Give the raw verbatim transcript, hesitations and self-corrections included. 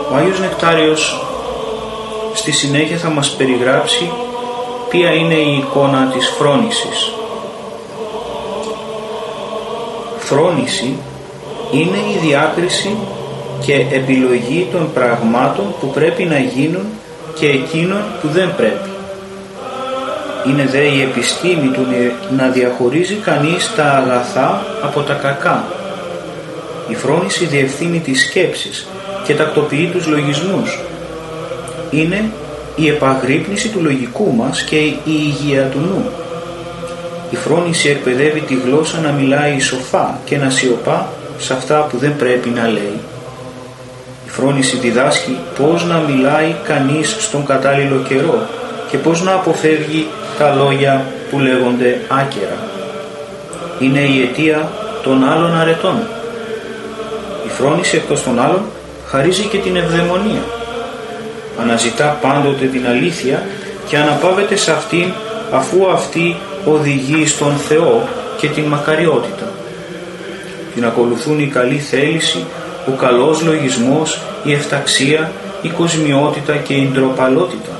Ο Άγιος Νεκτάριος στη συνέχεια θα μας περιγράψει ποια είναι η εικόνα της φρόνησης. Φρόνηση είναι η διάκριση και επιλογή των πραγμάτων που πρέπει να γίνουν και εκείνων που δεν πρέπει. Είναι δε η επιστήμη του να διαχωρίζει κανείς τα αγαθά από τα κακά. Η φρόνηση διευθύνει τις σκέψεις και τακτοποιεί τους λογισμούς. Είναι η επαγρύπνηση του λογικού μας και η υγεία του νου. Η φρόνηση εκπαιδεύει τη γλώσσα να μιλάει σοφά και να σιωπά σε αυτά που δεν πρέπει να λέει. Η φρόνηση διδάσκει πώς να μιλάει κανείς στον κατάλληλο καιρό και πώς να αποφεύγει τα λόγια που λέγονται άκερα. Είναι η αιτία των άλλων αρετών. Η φρόνηση εκτός των άλλων χαρίζει και την ευδαιμονία. Αναζητά πάντοτε την αλήθεια και αναπαύεται σε αυτήν αφού αυτή οδηγεί στον Θεό και την μακαριότητα. Την ακολουθούν η καλή θέληση, ο καλός λογισμός, η ευταξία, η κοσμιότητα και η ντροπαλότητα.